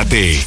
Párate.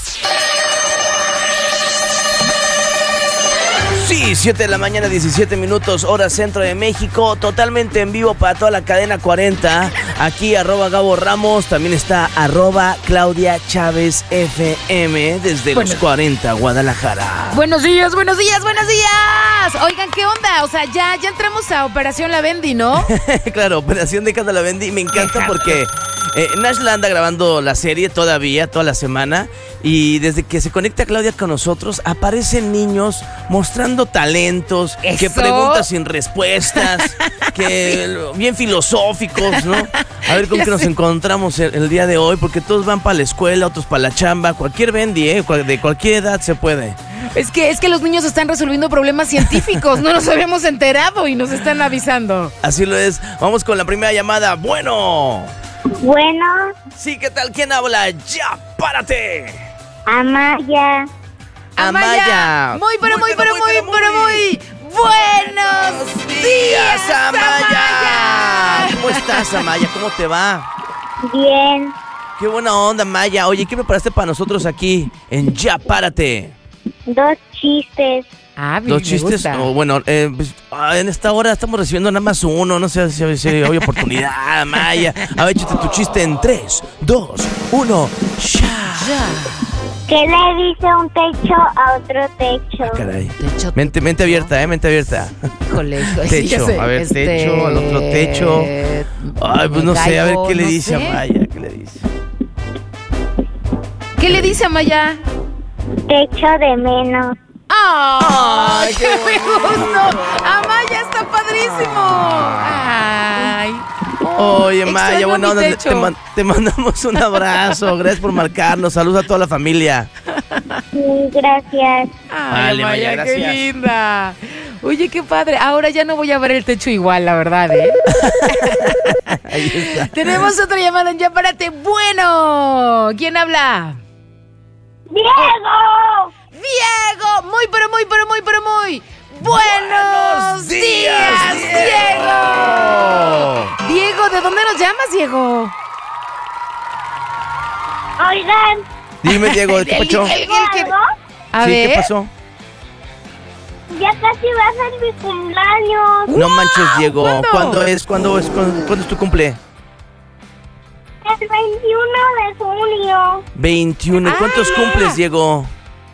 Sí, 7 de la mañana, 17 minutos, hora centro de México, totalmente en vivo para toda la cadena 40. Aquí @Gabo Ramos, también está @Claudia Chávez FM desde los 40, Guadalajara. Buenos días, buenos días, buenos días. Oigan, ¿qué onda? O sea, ya entramos a Operación La Bendy, ¿no? Claro, Operación Década La Bendy, me encanta porque Nash la anda grabando la serie todavía, toda la semana. Y desde que se conecta Claudia con nosotros, aparecen niños mostrando talentos, ¡eso! Que preguntas sin respuestas, que sí, bien filosóficos, ¿no? A ver con qué nos encontramos el día de hoy, porque todos van para la escuela, otros para la chamba, cualquier Bendy, de cualquier edad se puede. Es que los niños están resolviendo problemas científicos, no nos habíamos enterado y nos están avisando. Así lo es. Vamos con la primera llamada. Bueno. Sí, ¿qué tal? ¿Quién habla? ¡Ya, párate! Amaya. Muy buenos días, Amaya. ¿Cómo estás, Amaya? ¿Cómo te va? Bien. Qué buena onda, Amaya. Oye, ¿qué preparaste para nosotros aquí en Ya Párate? 2 chistes. ¿Dos chistes? Bueno, pues, en esta hora estamos recibiendo nada más uno. No sé si hay oportunidad, Amaya. A ver, échate tu chiste en 3, 2, 1. ¡Ya! ¿Qué le dice un techo a otro techo? Caray. Techo, Mente abierta, mente abierta. Híjole, Techo, a ver, techo, al otro techo. Ay, pues no sé, a ver qué le dice Amaya. ¿Qué le dice? ¿Qué le dice Amaya? Techo de menos. ¡Ay, qué me gustó! ¡Amaya, está padrísimo! ¡Ay! Oye, Maya, bueno, te mandamos un abrazo. Gracias por marcarnos. Saludos a toda la familia. Gracias. ¡Ay, Vale, Maya, Maya, qué gracias. linda! Oye, qué padre. Ahora ya no voy a ver el techo igual, la verdad, ¿eh? Ahí está. Tenemos otra llamada en Ya Párate. Bueno, ¿quién habla? ¡Diego! ¡Diego! Muy ¡buenos días, Diego! Diego, ¿de dónde nos llamas, Diego? Oigan, Dime, Diego, ¿qué pasó? A Sí, ver. ¿qué pasó? ya casi va a ser mi cumpleaños. No manches, Diego. ¿cuándo? ¿Cuándo es tu cumple? El 21 de junio. 21. ¿Y cuántos cumples, Diego?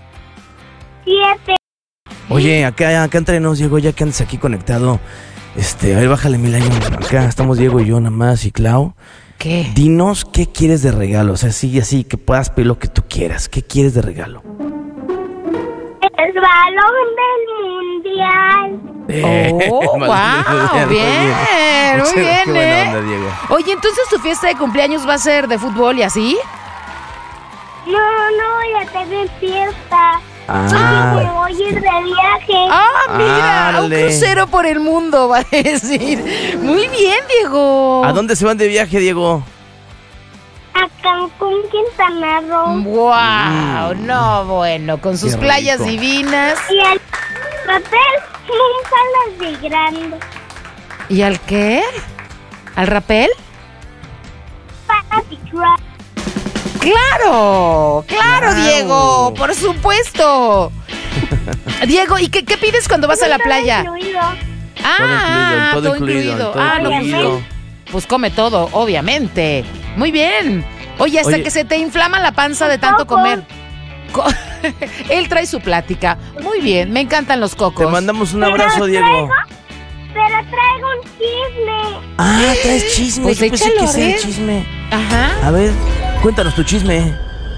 7. Oye, acá entre nos, Diego, ya que andas aquí conectado. A ver, bájale, Milayo. Acá estamos Diego y yo nada más y Clau. ¿Qué? Dinos qué quieres de regalo. O sea, así, que puedas pedir lo que tú quieras. ¿Qué quieres de regalo? El balón del mundial. ¡Oh, wow! Bien, muy bien, Qué buena onda, Diego. Oye, entonces tu fiesta de cumpleaños va a ser de fútbol y así. No voy a tener fiesta. Ah. Me voy a ir de viaje. ¡Ah, mira! Un Ándale. crucero por el mundo, va a decir. Muy bien, Diego. ¿A dónde se van de viaje, Diego? A Cancún, Quintana Roo. ¡Wow! No, bueno, con sus Qué playas rico. divinas. Y al hotel nunca las de grande. ¿Y al qué? ¿Al rapel? Pacific Drive. ¡Claro! ¡Claro, Claro. Diego! ¡Por supuesto! Diego, ¿y qué pides cuando vas a la playa? Incluido. Ah, todo incluido. Ah, no, pues come todo, obviamente. Muy bien. Oye, hasta Oye. que se te inflama la panza de tanto comer. Él trae su plática. Muy bien, me encantan los cocos. Te mandamos un abrazo, Diego. Pero traigo un chisme. Ah, traes chisme. Pues Yo pensé échalo, que a ese era ver. chisme. Ajá. A ver, cuéntanos tu chisme.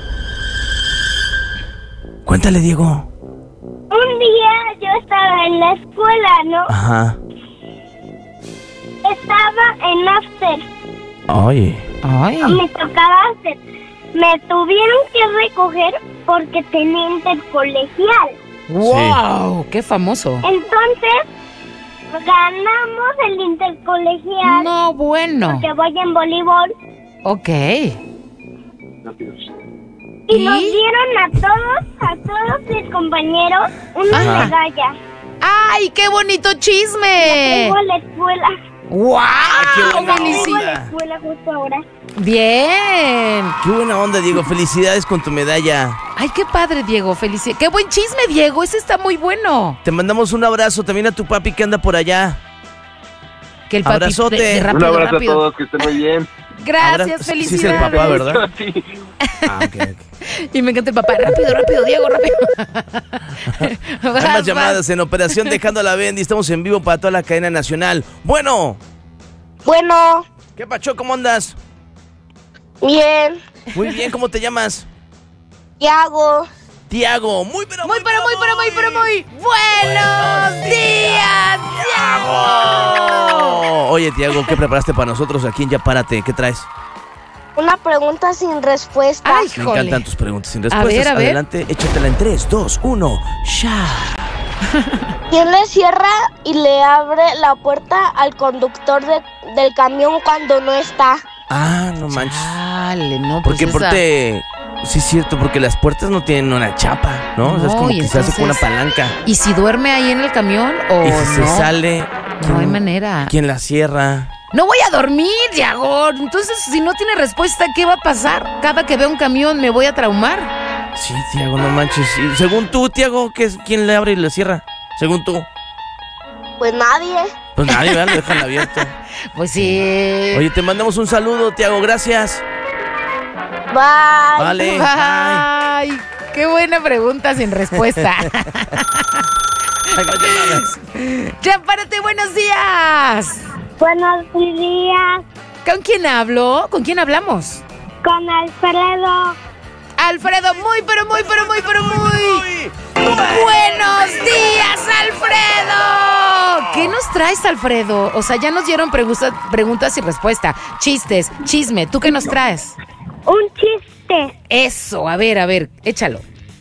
Cuéntale, Diego. Un día yo estaba en la escuela, ¿no? Ajá. Estaba en after. Oye. Ay. Me tocaba after. Me tuvieron que recoger porque tenía intercolegial. ¡Wow! ¡Qué famoso! Entonces, ganamos el intercolegial. No, bueno. Porque voy en voleibol. Ok. Y nos dieron a todos mis compañeros una Ajá. medalla. ¡Ay, qué bonito chisme! Tengo a la escuela. ¡Wow! qué buena Tengo a ¡Felicidades! la escuela justo ahora. Bien. Qué buena onda, Diego. Felicidades con tu medalla. Ay, qué padre, Diego. Felicidades. Qué buen chisme, Diego. Ese está muy bueno. Te mandamos un abrazo también a tu papi que anda por allá. Que el papi Abrazote. rápido, Un abrazo rápido. a todos, que estén muy bien. Gracias, Sí felicidades. es el papá, ¿verdad? Sí. Ah, ok. Y me encanta el papá. Rápido, rápido, Diego, rápido. Hay más llamadas en Operación Dejando a la Bendy. Estamos en vivo para toda la cadena nacional. Bueno, Bueno, ¿qué pacho? ¿Cómo andas? bien. Muy bien, ¿cómo te llamas? Tiago. Tiago. Muy buenos días, Diego. Oye, Tiago, ¿qué preparaste para nosotros aquí en Ya Párate? ¿Qué traes? Una pregunta sin respuesta. Ay, Me híjole. encantan tus preguntas sin respuestas. ver, a ver. Adelante, échatela en 3, 2, 1. ¡Ya! ¿Quién le cierra y le abre la puerta al conductor del camión cuando no está? Ah, no manches. Dale, no, Porque pues esa- porque sí es cierto, porque las puertas no tienen una chapa, ¿no? O sea, es No, como y que se hace con una entonces- palanca. ¿Y si duerme ahí en el camión o Y si no? se sale, No hay manera. ¿quién la cierra? No voy a dormir, Diego. Entonces, si no tiene respuesta, ¿qué va a pasar? Cada que vea un camión me voy a traumar. Sí, Tiago, no manches. Y según tú, Tiago, ¿quién le abre y le cierra? Según tú. Pues nadie. Pues nadie, ¿verdad? Lo dejan abierto. Pues sí. Oye, te mandamos un saludo, Tiago, gracias. Bye. Vale. Bye. Ay, qué buena pregunta sin respuesta. Hay más llamadas. Ya, párate, buenos días. Buenos días. ¿Con quién hablo? ¿Con quién hablamos? Con Alfredo. Alfredo, muy. ¡Buenos días, Alfredo! ¿Qué nos traes, Alfredo? O sea, ya nos dieron preguntas y respuestas, chistes, chisme. ¿Tú qué nos traes? Un chiste. Eso, a ver, échalo.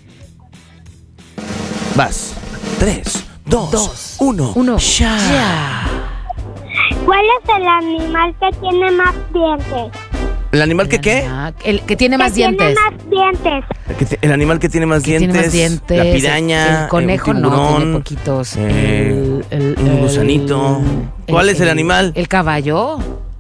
Vas. 3, 2, 1. Uno. Ya. ¿Cuál es el animal que tiene más dientes? ¿El animal que qué? El que tiene más Que tiene dientes. más dientes. El animal que tiene más Que dientes. tiene más dientes. La piraña. El conejo el no, tiburón, tiene poquitos. un gusanito. ¿Cuál es el animal? El caballo.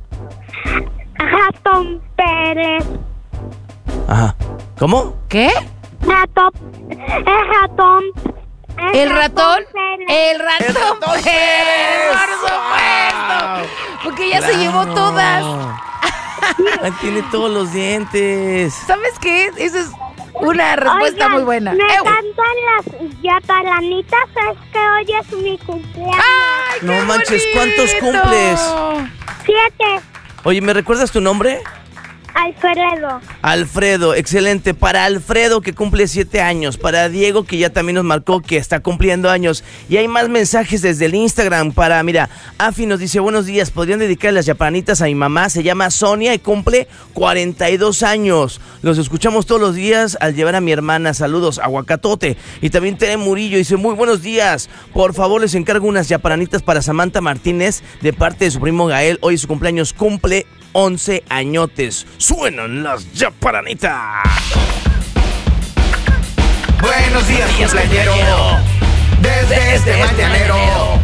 Ratón Pérez. Ajá. ¿Cómo? ¿Qué? Ratón. El ratón. ¿El ratón? Pérez. El ratón Pérez, por supuesto. Porque ya se llevó todas. Ahí tiene todos los dientes. ¿Sabes qué? Esa es una respuesta Oigan, muy buena. Me encantan las yaparanitas, es que hoy es mi cumpleaños. ¡Ay, qué No manches, bonito! ¿cuántos cumples? 7. Oye, ¿me recuerdas tu nombre? Alfredo. Alfredo, excelente. Para Alfredo, que cumple 7 años. Para Diego, que ya también nos marcó que está cumpliendo años. Y hay más mensajes desde el Instagram. Mira, Afi nos dice, buenos días, ¿podrían dedicar las yaparanitas a mi mamá? Se llama Sonia y cumple 42 años. Los escuchamos todos los días al llevar a mi hermana. Saludos, aguacatote. Y también Tere Murillo dice, muy buenos días. Por favor, les encargo unas yaparanitas para Samantha Martínez de parte de su primo Gael. Hoy es su cumpleaños, cumple 11 añotes. Suenan las yaparanitas. Buenos días, cumpleañero. Desde este mañanero